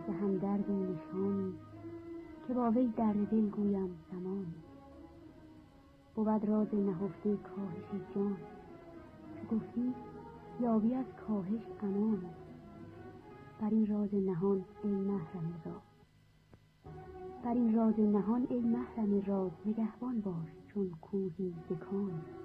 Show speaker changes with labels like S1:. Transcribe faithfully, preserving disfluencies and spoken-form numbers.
S1: ز همدرد نشانی، که با وی درد دل گویم زمانی. بود راز نهفته کاهش جان، چو گفتی یابی از کاهش امان. بر این راز نهان ای محرم راز، بر این راز نهان ای محرم راز، نگهبان باش چون کوهی ز کان.